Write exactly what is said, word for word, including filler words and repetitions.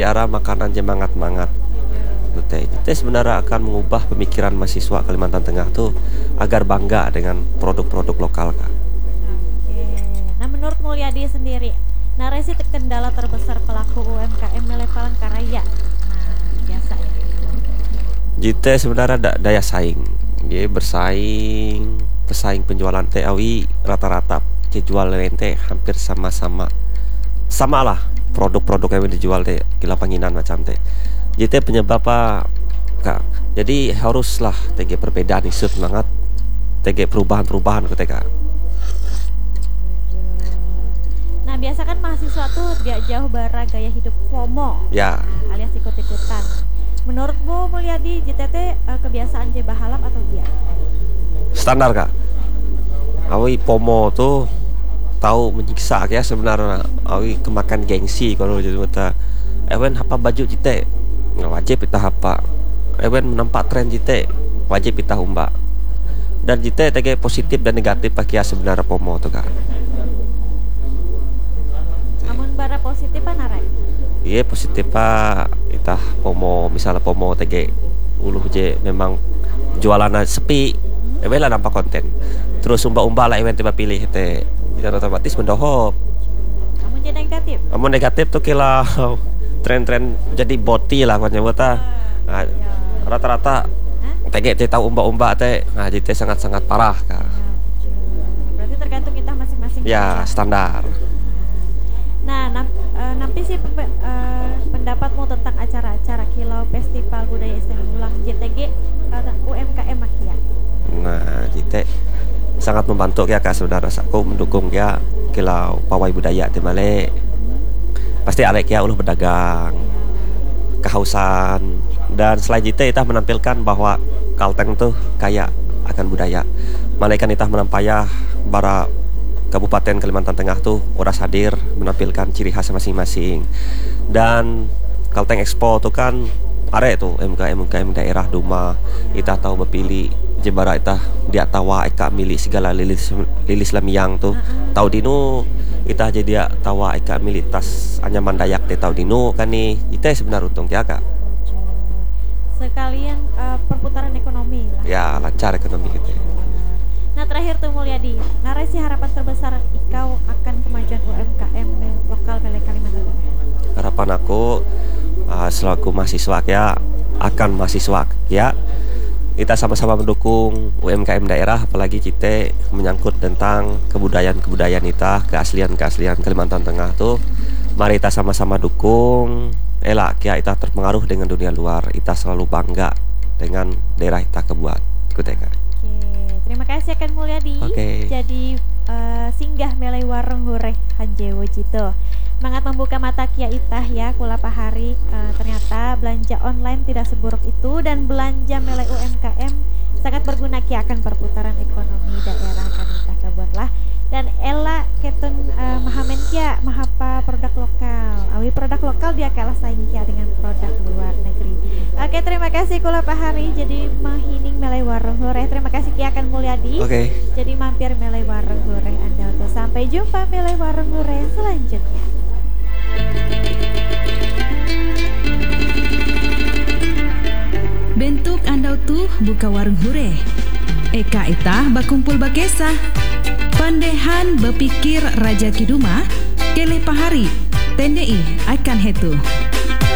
daerah makanan jemangat-mangat. Jite Jite sebenarnya akan mengubah pemikiran mahasiswa Kalimantan Tengah tuh agar bangga dengan produk-produk lokal Kak. Oke. Nah menurut Mulyadi sendiri, narasi kendala terbesar pelaku U M K M Mele Palangkaraya. Nah biasa ya. Jite sebenarnya da- daya saing. Dia bersaing, pesaing penjualan teh awi rata-rata dijual rente hampir sama-sama. Sama lah produk-produk yang dijual teh gila panginan macam teh. Jite penyebab apa Kak? Jadi haruslah T G perbedaan isu semangat T G perubahan-perubahan ke T K. Nah biasa kan mahasiswa tuh gak jauh bara gaya hidup FOMO Ya. nah, alias ikut-ikutan. Menurutmu Mulyadi J T T uh, kebiasaan je bahalap atau dia? Standar Kak. Awi FOMO tuh tahu menyiksa ya sebenarnya. Awi kemakan gengsi kalau jadi mata. Ewen apa baju Jite wajib kita apa. Ewen menampak tren Jite wajib kita umba. Dan Jite tege positif dan negatif pakai sebenarnya FOMO tuh Kak. Amun bara positif apa narai? Iya positif pak. Itah FOMO misalnya FOMO tege uluh je memang jualan sepi. Ewen lah nampak konten. Terus umba-umba lah ewen tiba pilih teh. Jadi otomatis mendohop. Amun je negatif? Amun negatif tuh kila tren-tren jadi boti lah kan nyebut ah. Nah, rata-rata tege teh tahu umba-umba teh. Nah, jadi sangat-sangat parah Kak. Berarti tergantung kita masing-masing. Ya, aja. standar. Nah, nam, uh, nampi sih pe- uh, pendapatmu tentang acara-acara Kilau Festival Budaya Istimewa Ulang J T G uh, U M K M Makia. Nah, Jite sangat membantu ya Kak saudara aku mendukung ya kilau pawai budaya di Male. Pasti arek ya uluh berdagang, kehausan dan selain Jite itah menampilkan bahwa Kalteng tuh kaya akan budaya. Malaikan itah menampayah bara Kabupaten Kalimantan Tengah tuh uras hadir menampilkan ciri khas masing-masing. Dan Kalteng Expo tuh kan arek tuh M K M M K M daerah Duma itah tahu berpilih jebara itah dia tawa eka milik segala lilis lilis lamiang tuh tahu dinu itah jadi tawa eka milik tas anyaman Dayak teh tahu dinu kan nih itu sebenarnya untung ya Kak. Sekalian uh, perputaran ekonomi lah. Ya lancar ekonomi gitu. Nah terakhir tuh Mulyadi, narasi harapan terbesar ikau akan kemajuan U M K M lokal Mele Kalimantan Tengah. Harapan aku uh, selaku mahasiswa ya akan mahasiswa ya kita sama-sama mendukung U M K M daerah apalagi kita menyangkut tentang kebudayaan-kebudayaan kita, keaslian-keaslian Kalimantan Tengah tuh mari kita sama-sama dukung. Elak ya kita terpengaruh dengan dunia luar, kita selalu bangga dengan daerah kita kebuat. Kuteka. Terima kasih akan Mulyadi. Okay. Jadi uh, singgah melai warung hureh Hanjewo Jito. Semangat membuka mata kia itah ya kula pahari. Uh, ternyata belanja online tidak seburuk itu dan belanja melai U M K M sangat berguna kia akan perputaran ekonomi daerah kan itah kebuatlah. Dan Ella ketun uh, mahamen kia mahapa produk lokal. Awi produk lokal dia kalah saing kia dengan produk luar negeri. Oke, terima kasih kula pahari. Jadi mahining melai warung hureh. Terima kasih kia akan Mulyadi. Oke. Okay. Jadi mampir melai warung hureh Anda tuh. Sampai jumpa melai warung hureh selanjutnya. Bentuk Anda tuh buka warung hureh. Eka itah bakumpul bakesa. Pandehan berpikir Raja Kiduma, Keleh Pahari, Tendei akan hetu.